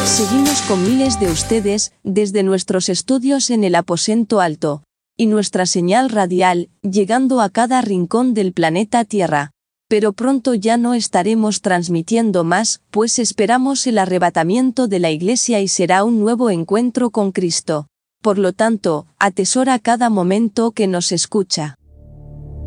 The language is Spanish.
Seguimos con miles de ustedes, desde nuestros estudios en el aposento alto, y nuestra señal radial, llegando a cada rincón del planeta Tierra. Pero pronto ya no estaremos transmitiendo más, pues esperamos el arrebatamiento de la Iglesia y será un nuevo encuentro con Cristo. Por lo tanto, atesora cada momento que nos escucha.